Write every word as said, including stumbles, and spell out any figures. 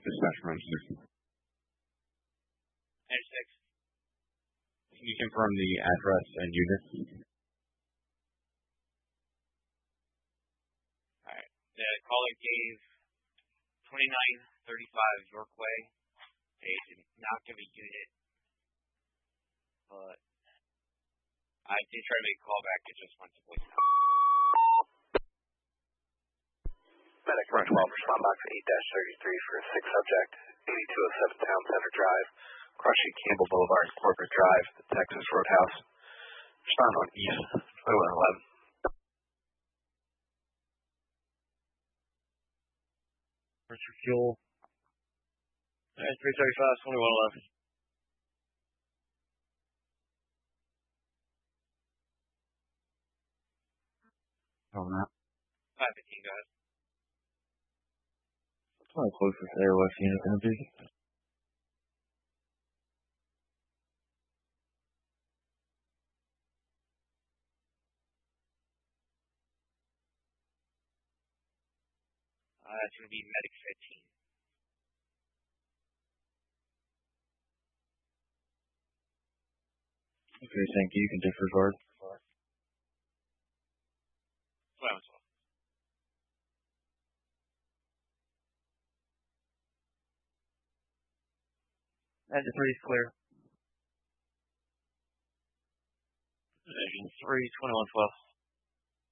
dispatch from engineer. ninety-six. Can you confirm the address and unit? Alright. The caller gave twenty-nine thirty-five York Way. They did not give a unit, but I did try to make a call back. It just went to voicemail. Medic one twelve, respond box eight thirty-three for a six subject, eighty-two oh seven Town Center Drive, crossing Campbell Boulevard, Corporate Drive, the Texas Roadhouse. Respond on East twenty-one eleven. Where's your fuel? Alright, three thirty-five, twenty-one eleven. Oh, no. five fifteen, guys. How close is the Air West unit going to be? Uh, it's going to be Medic fifteen. Okay, thank you. You can disregard. twelve twelve. Engine three is clear. Engine three, twenty-one twelve.